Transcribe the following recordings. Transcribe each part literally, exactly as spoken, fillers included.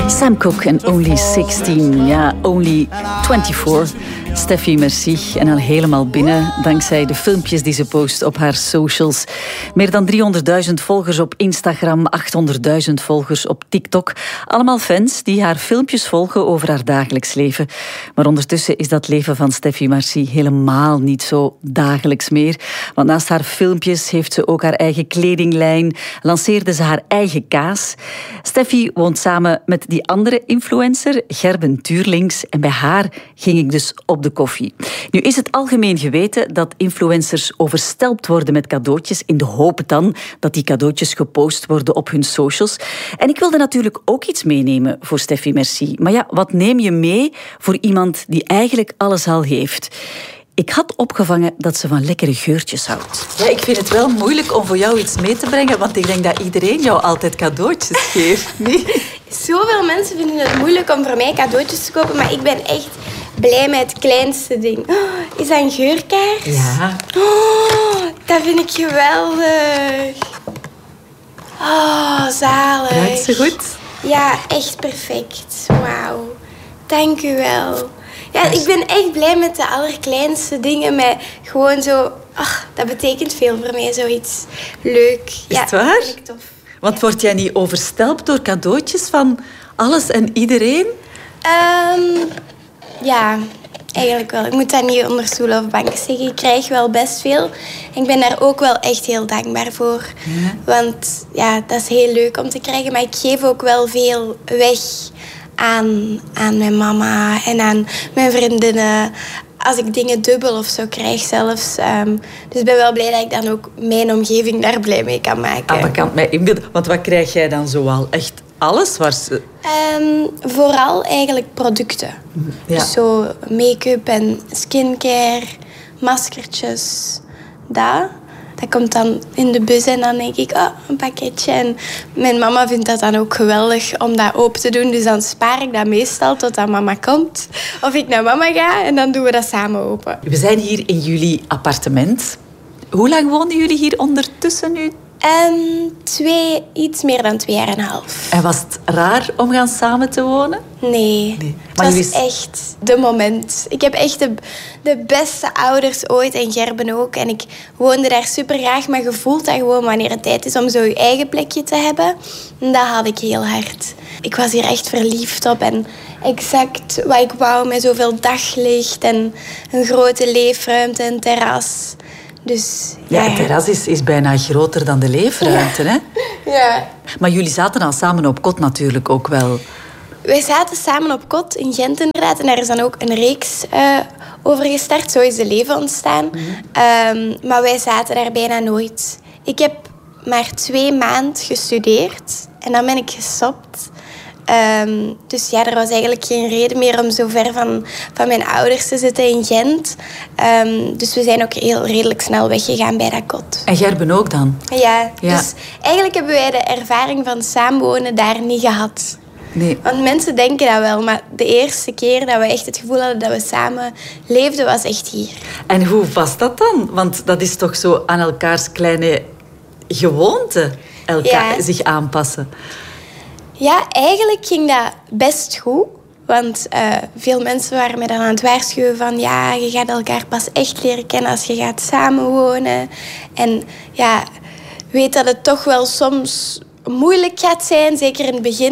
Sam Cooke en Only zestien. Ja, Only vierentwintig. Steffi, merci. En al helemaal binnen, dankzij de filmpjes die ze post op haar socials. Meer dan driehonderdduizend volgers op Instagram, achthonderdduizend volgers op TikTok. Allemaal fans die haar filmpjes volgen over haar dagelijks leven. Maar ondertussen is dat leven van Steffi Marcy helemaal niet zo dagelijks meer. Want naast haar filmpjes heeft ze ook haar eigen kledinglijn. Lanceerde ze haar eigen kaas. Steffi woont samen met die andere influencer, Gerben Tuurlings. En bij haar ging ik dus op de koffie. Nu is het algemeen geweten dat influencers overstelpt worden met cadeautjes in de hoop dan dat die cadeautjes gepost worden op hun socials. En ik wilde natuurlijk ook iets meenemen voor Steffi Marcy. Maar ja, wat neem je mee voor iemand die eigenlijk alles al heeft? Ik had opgevangen dat ze van lekkere geurtjes houdt. Ja, ik vind het wel moeilijk om voor jou iets mee te brengen, want ik denk dat iedereen jou altijd cadeautjes geeft. Nee? Zoveel mensen vinden het moeilijk om voor mij cadeautjes te kopen, maar ik ben echt blij met het kleinste ding. Oh, is dat een geurkaars? Ja. Oh, dat vind ik geweldig. Oh, zalig. Ruikt ze goed? Ja, echt perfect. Wauw. Dank u wel. Ja, ik ben echt blij met de allerkleinste dingen. Met gewoon zo... Ach, dat betekent veel voor mij, zoiets leuk. Is ja, het waar? Dat vind ik tof. Want word jij niet overstelpt door cadeautjes van alles en iedereen? Um, ja, eigenlijk wel. Ik moet dat niet onder stoel of bank zeggen. Ik krijg wel best veel. En ik ben daar ook wel echt heel dankbaar voor. Ja. Want ja, dat is heel leuk om te krijgen. Maar ik geef ook wel veel weg aan, aan mijn mama en aan mijn vriendinnen. Als ik dingen dubbel of zo krijg zelfs. Um, dus ik ben wel blij dat ik dan ook mijn omgeving daar blij mee kan maken. Ah, dat kan mij inbeelden. Want wat krijg jij dan zoal? Echt alles? Waar ze... um, vooral eigenlijk producten. Ja. Dus zo make-up en skincare, maskertjes, dat. Dat komt dan in de bus en dan denk ik, oh, een pakketje. En mijn mama vindt dat dan ook geweldig om dat open te doen. Dus dan spaar ik dat meestal totdat mama komt. Of ik naar mama ga en dan doen we dat samen open. We zijn hier in jullie appartement. Hoe lang wonen jullie hier ondertussen nu? Um, twee, iets meer dan twee jaar en een half. En was het raar om gaan samen te wonen? Nee, nee. Maar het was jullie... echt de moment. Ik heb echt de, de beste ouders ooit en Gerben ook. En ik woonde daar super graag, maar je voelt dat gewoon wanneer het tijd is om zo je eigen plekje te hebben. En dat had ik heel hard. Ik was hier echt verliefd op en exact wat ik wou met zoveel daglicht en een grote leefruimte en terras. Dus, ja, ja, het terras is, is bijna groter dan de leefruimte, ja. Hè? Ja. Maar jullie zaten dan samen op kot natuurlijk ook wel. Wij zaten samen op kot in Gent inderdaad. En daar is dan ook een reeks uh, over gestart. Zo is de leven ontstaan. Mm-hmm. Um, maar wij zaten daar bijna nooit. Ik heb maar twee maanden gestudeerd. En dan ben ik gestopt. Um, dus ja, er was eigenlijk geen reden meer om zo ver van, van mijn ouders te zitten in Gent. Um, dus we zijn ook heel redelijk snel weggegaan bij dat kot. En Gerben ook dan? Ja, ja, dus eigenlijk hebben wij de ervaring van samenwonen daar niet gehad. Nee. Want mensen denken dat wel, maar de eerste keer dat we echt het gevoel hadden dat we samen leefden, was echt hier. En hoe was dat dan? Want dat is toch zo aan elkaars kleine gewoonten elkaar, ja. zich aanpassen. Ja, eigenlijk ging dat best goed. Want uh, veel mensen waren mij dan aan het waarschuwen van... ja, je gaat elkaar pas echt leren kennen als je gaat samenwonen. En ja, weet dat het toch wel soms moeilijk gaat zijn, zeker in het begin.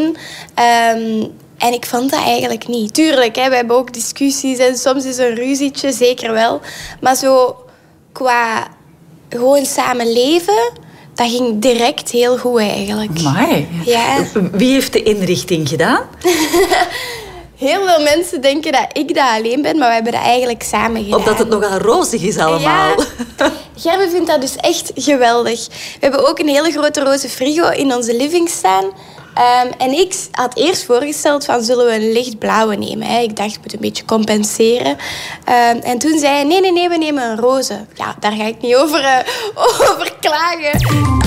Um, en ik vond dat eigenlijk niet. Tuurlijk, hè, we hebben ook discussies en soms is een ruzietje, zeker wel. Maar zo qua gewoon samen leven... Dat ging direct heel goed eigenlijk. Amai. Ja. Wie heeft de inrichting gedaan? Heel veel mensen denken dat ik dat alleen ben, maar we hebben dat eigenlijk samen gedaan. Omdat het nogal rozig is allemaal. Ja. Gerben vindt dat dus echt geweldig. We hebben ook een hele grote roze frigo in onze living staan. Um, en ik had eerst voorgesteld van zullen we een lichtblauwe nemen. Hè? Ik dacht, ik moet een beetje compenseren. Um, en toen zei hij, nee, nee, nee, we nemen een roze. Ja, daar ga ik niet over, uh, over klagen.